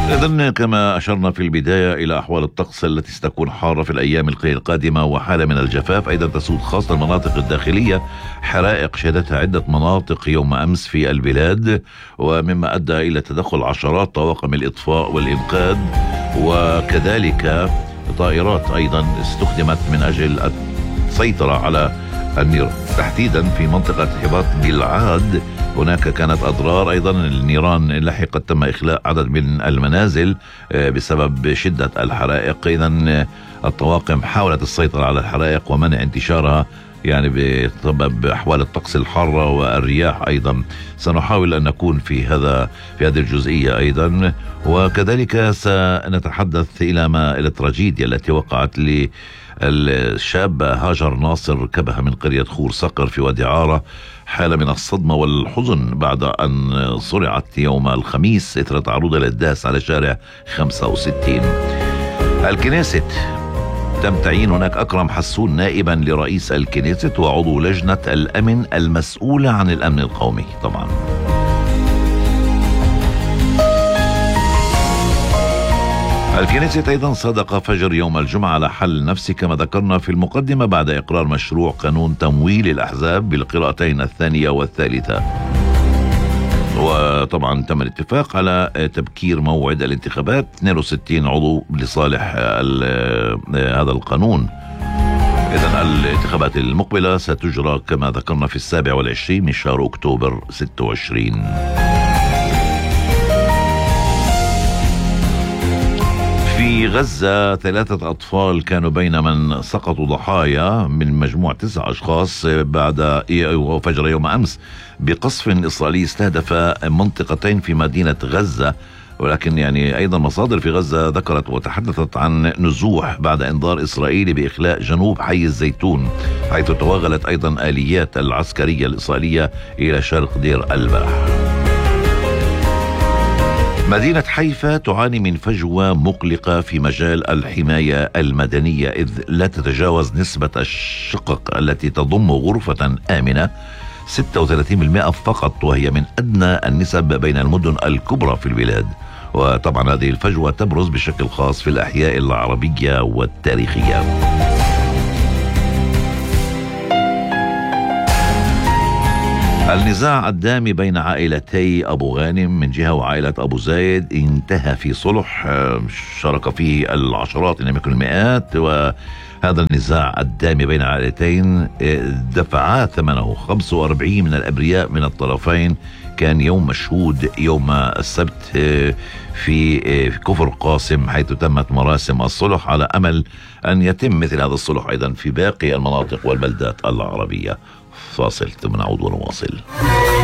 إذن كما أشرنا في البداية إلى أحوال الطقس التي ستكون حارة في الأيام القادمة وحالة من الجفاف أيضا تسود خاصة المناطق الداخلية. حرائق شهدتها عدة مناطق يوم أمس في البلاد، ومما أدى إلى تدخل عشرات طواقم الإطفاء والإنقاذ، وكذلك طائرات أيضا استخدمت من أجل السيطرة على النيران تحديدا في منطقة حباط جلعاد. هناك كانت أضرار أيضا، النيران لحقت تم إخلاء عدد من المنازل بسبب شدة الحرائق. إذن الطواقم حاولت السيطرة على الحرائق ومنع انتشارها يعني بسبب أحوال الطقس الحارة والرياح. أيضا سنحاول أن نكون في هذه الجزئية أيضا، وكذلك سنتحدث إلى التراجيديا التي وقعت للشابة هاجر ناصر كبها من قرية خور صقر في وادي عارة. حالة من الصدمة والحزن بعد أن صرعت يوم الخميس إثر تعرضها للداس على شارع 65. الكنيست تم تعيين هناك أكرم حسون نائبا لرئيس الكنيست وعضو لجنة الأمن المسؤولة عن الأمن القومي. طبعا الكنيست أيضا صادق فجر يوم الجمعة على حل نفسي كما ذكرنا في المقدمة بعد إقرار مشروع قانون تمويل الأحزاب بالقراءتين الثانية والثالثة. وطبعا تم الاتفاق على تبكير موعد الانتخابات 62 عضو لصالح هذا القانون. إذن الانتخابات المقبلة ستجرى كما ذكرنا في 27 من شهر أكتوبر 26. في غزة 3 أطفال كانوا بين من سقطوا ضحايا من مجموع 9 أشخاص بعد فجر يوم أمس بقصف إسرائيلي استهدف منطقتين في مدينة غزة. ولكن يعني أيضا مصادر في غزة ذكرت وتحدثت عن نزوح بعد إنذار إسرائيلي بإخلاء جنوب حي الزيتون، حيث توغلت أيضا آليات العسكرية الإسرائيلية إلى شرق دير البلح. مدينة حيفا تعاني من فجوة مقلقة في مجال الحماية المدنية، إذ لا تتجاوز نسبة الشقق التي تضم غرفة آمنة 36% فقط، وهي من أدنى النسب بين المدن الكبرى في البلاد. وطبعا هذه الفجوة تبرز بشكل خاص في الأحياء العربية والتاريخية. النزاع الدامي بين عائلتي أبو غانم من جهة وعائلة أبو زايد انتهى في صلح شارك فيه العشرات إن لم يكن المئات، وهذا النزاع الدامي بين عائلتين دفعا ثمنه 45 من الأبرياء من الطرفين. كان يوم مشهود يوم السبت في كفر قاسم، حيث تمت مراسم الصلح على أمل أن يتم مثل هذا الصلح أيضا في باقي المناطق والبلدات العربية. فاصل ثم نعود ونواصل.